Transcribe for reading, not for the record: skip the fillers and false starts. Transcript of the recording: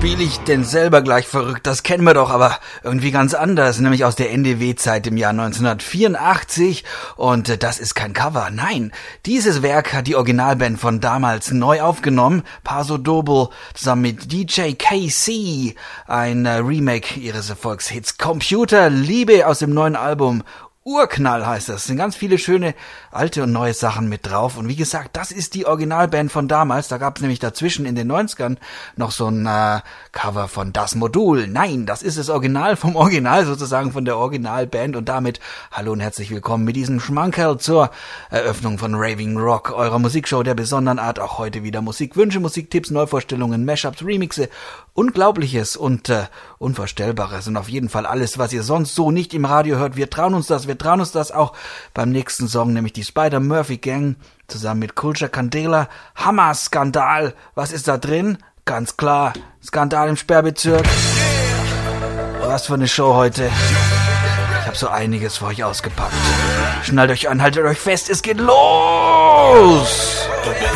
spiele ich denn selber gleich verrückt? Das kennen wir doch, aber irgendwie ganz anders, nämlich aus der NDW-Zeit im Jahr 1984. Und das ist kein Cover, nein. Dieses Werk hat die Originalband von damals neu aufgenommen. Paso Doble zusammen mit DJ KC. Ein Remake ihres Erfolgshits Computer Liebe aus dem neuen Album Urknall heißt das. Es sind ganz viele schöne alte und neue Sachen mit drauf. Und wie gesagt, das ist die Originalband von damals. Da gab es nämlich dazwischen in den 90ern noch so ein Cover von Das Modul. Nein, das ist das Original vom Original sozusagen, von der Originalband. Und damit hallo und herzlich willkommen mit diesem Schmankerl zur Eröffnung von Raving Rock, eurer Musikshow der besonderen Art. Auch heute wieder Musikwünsche, Musiktipps, Neuvorstellungen, Mashups, Remixe, Unglaubliches und Unvorstellbares. Und auf jeden Fall alles, was ihr sonst so nicht im Radio hört. Wir trauen uns das auch beim nächsten Song, nämlich die Spider-Murphy Gang zusammen mit Culture Candela. Hammer-Skandal. Was ist da drin? Ganz klar, Skandal im Sperrbezirk. Was für eine Show heute. Ich habe so einiges für euch ausgepackt. Schnallt euch an, haltet euch fest, es geht los!